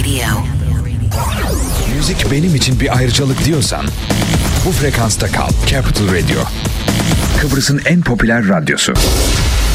Radio. Müzik benim için bir ayrıcalık diyorsan bu frekansta kal. Capital Radio. Kıbrıs'ın en popüler radyosu.